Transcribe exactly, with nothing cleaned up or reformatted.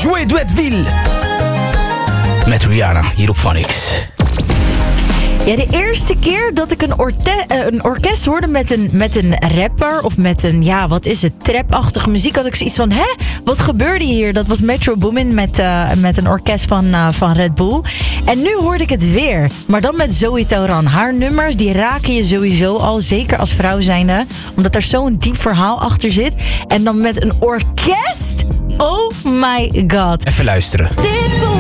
Jouer Duetville. Met Rihanna, hier op Phonics. Ja, de eerste keer dat ik een, orte- uh, een orkest hoorde met een, met een rapper... of met een, ja, wat is het, trapachtige muziek... had ik zoiets van, hè, wat gebeurde hier? Dat was Metro Boomin met, uh, met een orkest van, uh, van Red Bull. En nu hoorde ik het weer. Maar dan met Zoe Tauran. Haar nummers, die raken je sowieso al, zeker als vrouw zijnde. Omdat er zo'n diep verhaal achter zit. En dan met een orkest... Oh my god. Even luisteren. Dit voelt